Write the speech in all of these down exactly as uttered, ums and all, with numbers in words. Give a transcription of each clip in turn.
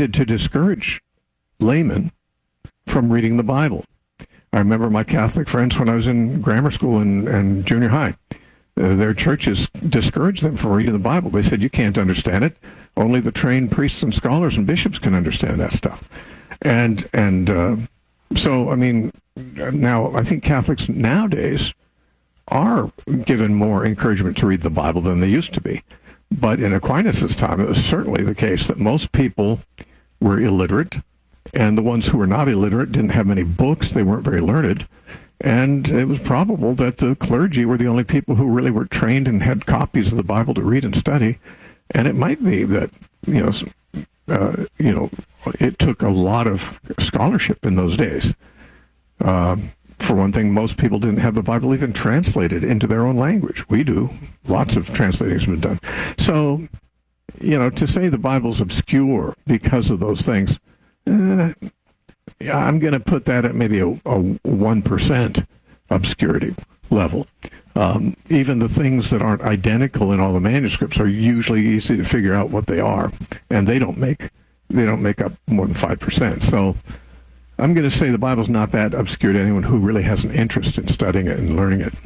tended to discourage laymen from reading the Bible. I remember my Catholic friends when I was in grammar school and, and junior high. Uh, their churches discouraged them from reading the Bible. They said, you can't understand it. Only the trained priests and scholars and bishops can understand that stuff. And and uh, so, I mean, now I think Catholics nowadays are given more encouragement to read the Bible than they used to be. But in Aquinas' time, it was certainly the case that most people were illiterate, and the ones who were not illiterate didn't have many books. They weren't very learned. And it was probable that the clergy were the only people who really were trained and had copies of the Bible to read and study. And it might be that, you know, uh, you know, it took a lot of scholarship in those days. Uh, for one thing, most people didn't have the Bible even translated into their own language. We do. Lots of translating has been done. So, you know, to say the Bible's obscure because of those things, uh, I'm going to put that at maybe a, a one percent obscurity level. Um, even the things that aren't identical in all the manuscripts are usually easy to figure out what they are, and they don't make they don't make up more than five percent. So I'm going to say the Bible's not that obscure to anyone who really has an interest in studying it and learning it.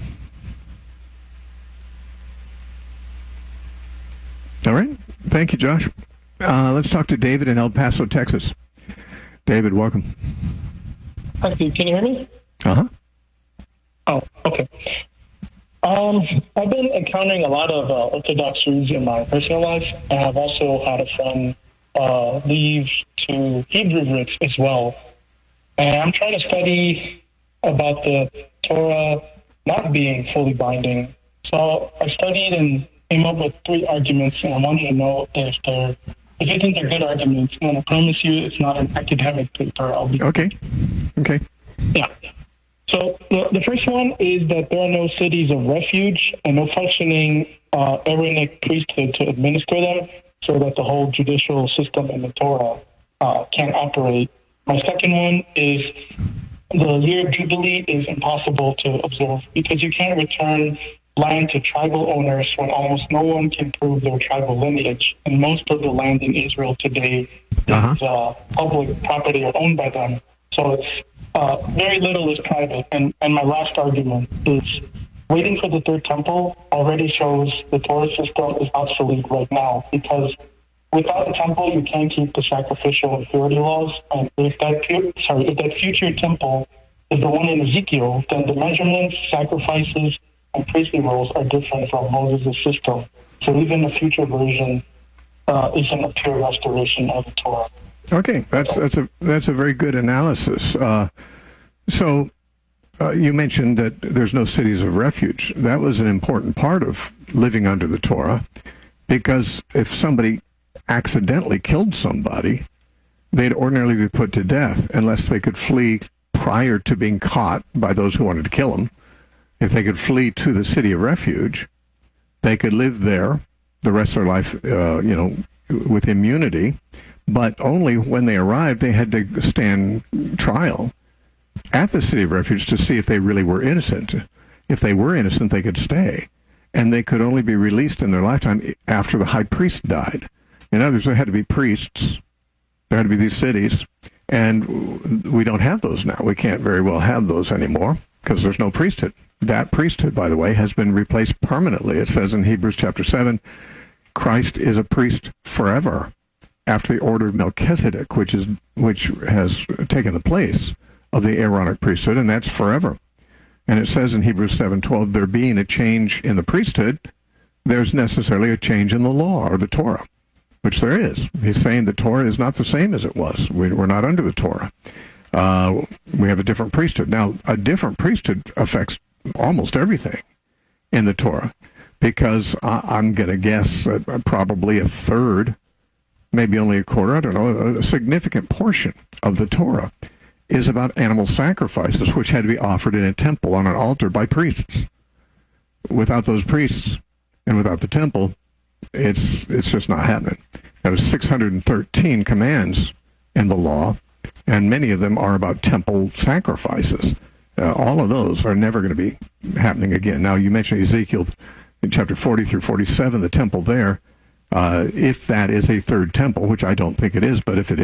All right. Thank you, Josh. Uh, let's talk to David in El Paso, Texas. David, welcome. Hi, Steve. Can you hear me? Uh-huh. Oh, okay. Um, I've been encountering a lot of uh, Orthodox Jews in my personal life, and I've also had a friend uh, leave to Hebrew roots as well. And I'm trying to study about the Torah not being fully binding. So I studied and came up with three arguments, and I wanted to know if they're If you think they're good arguments, and I promise you it's not an academic paper. I'll be okay. Okay. Yeah. So the, the first one is that there are no cities of refuge and no functioning uh, Aaronic priesthood to administer them, so that the whole judicial system in the Torah uh, can operate. My second one is the year of Jubilee is impossible to observe because you can't return land to tribal owners when almost no one can prove their tribal lineage. And most of the land in Israel today uh-huh. is uh, public property or owned by them. So it's uh, very little is private. And, and my last argument is waiting for the third temple already shows the Torah system is obsolete right now, because without a temple, you can't keep the sacrificial and purity laws. And if that, pu- sorry, if that future temple is the one in Ezekiel, then the measurements, sacrifices, and priestly roles are different from Moses' system. So even the future version uh, isn't a pure restoration of the Torah. Okay, that's that's a that's a very good analysis. Uh, so uh, you mentioned that there's no cities of refuge. That was an important part of living under the Torah, because if somebody accidentally killed somebody, they'd ordinarily be put to death unless they could flee prior to being caught by those who wanted to kill them. If they could flee to the city of refuge, they could live there the rest of their life, uh, you know, with immunity. But only when they arrived, they had to stand trial at the city of refuge to see if they really were innocent. If they were innocent, they could stay. And they could only be released in their lifetime after the high priest died. In other words, there had to be priests. There had to be these cities. And we don't have those now. We can't very well have those anymore because there's no priesthood. That priesthood, by the way, has been replaced permanently. It says in Hebrews chapter seven, Christ is a priest forever after the order of Melchizedek, which is which has taken the place of the Aaronic priesthood, and that's forever. And it says in Hebrews seven twelve, there being a change in the priesthood, there's necessarily a change in the law or the Torah, which there is. He's saying the Torah is not the same as it was. We, we're not under the Torah. Uh, we have a different priesthood. Now, a different priesthood affects almost everything in the Torah, because I, I'm going to guess that probably a third, maybe only a quarter, I don't know, a significant portion of the Torah is about animal sacrifices, which had to be offered in a temple on an altar by priests. Without those priests and without the temple, it's it's just not happening. There was six hundred thirteen commands in the law, and many of them are about temple sacrifices. Uh, all of those are never going to be happening again. Now, you mentioned Ezekiel in chapter forty through forty-seven, the temple there. Uh, if that is a third temple, which I don't think it is, but if it